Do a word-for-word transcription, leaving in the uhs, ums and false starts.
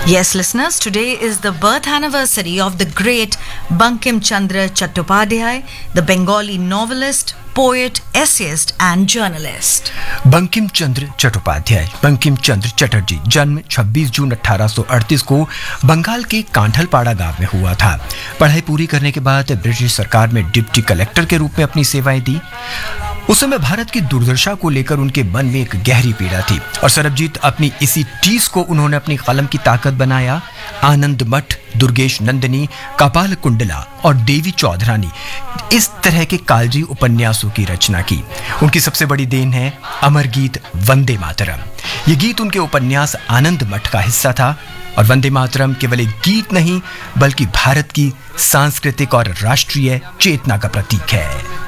Yes, listeners, today is the birth anniversary of the great Bankim Chandra Chattopadhyay, the Bengali novelist, poet, essayist and journalist. Bankim Chandra Chattopadhyay Bankim Chandra Chatterjee जन्म छब्बीस जून अठारह सौ अड़तीस को बंगाल के कांठलपाड़ा गांव में हुआ था। पढ़ाई पूरी करने के बाद ब्रिटिश सरकार में डिप्टी कलेक्टर के रूप में अपनी सेवाएं दी। उस समय भारत की दुर्दशा को लेकर उनके मन में एक गहरी पीड़ा थी और सरबजीत अपनी इसी टीस को उन्होंने अपनी कलम की ताकत बनाया। आनंद मठ, दुर्गेश नंदिनी, कपाल कुंडला और देवी चौधरानी, इस तरह के कालजी उपन्यासों की रचना की। उनकी सबसे बड़ी देन है अमर गीत वंदे मातरम। ये गीत उनके उपन्यास आनंद मठ का हिस्सा था और वंदे मातरम केवल एक गीत नहीं बल्कि भारत की सांस्कृतिक और राष्ट्रीय चेतना का प्रतीक है।